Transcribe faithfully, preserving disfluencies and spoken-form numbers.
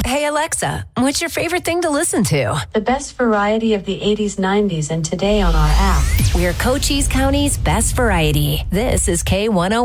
Hey, Alexa, what's your favorite thing to listen to? The best variety of the eighties, nineties, and today on our app. We're Cochise County's best variety. This is K one oh one.